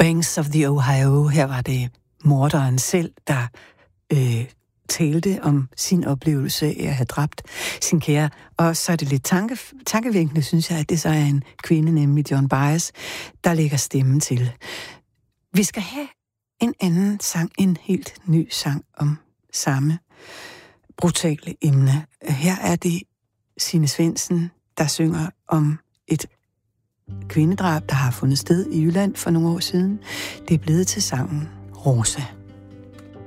Banks of the Ohio. Her var det morderen selv, der talte om sin oplevelse af at have dræbt sin kære. Og så er det lidt tankevækkende, synes jeg, at det så er en kvinde, nemlig Joan Baez, der lægger stemmen til. Vi skal have en anden sang, en helt ny sang om samme brutale emne. Her er det Signe Svendsen, der synger om et kvindedrab, der har fundet sted i Jylland for nogle år siden. Det er blevet til sangen Rosa.